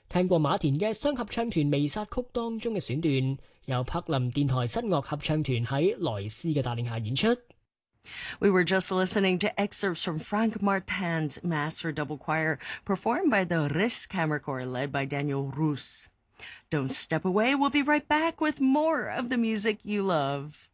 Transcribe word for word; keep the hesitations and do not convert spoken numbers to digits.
聽過馬田嘅雙合唱團《微殺曲》當中嘅選段，由柏林電台室樂合唱團喺萊斯嘅帶領下演出。 We were just listening to excerpts from Frank Martin's Master Double Choir, performed by the Reichskammerchor, led by Daniel Roos. Don't step away. We'll be right back with more of the music you love.